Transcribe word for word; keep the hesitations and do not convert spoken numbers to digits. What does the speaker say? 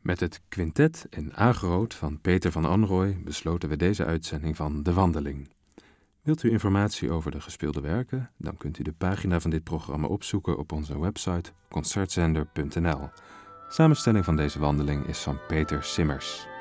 Met het quintet in A groot van Peter van Anrooy besloten we deze uitzending van De Wandeling. Wilt u informatie over de gespeelde werken? Dan kunt u de pagina van dit programma opzoeken op onze website concertzender punt n l. Samenstelling van deze wandeling is van Peter Simmers.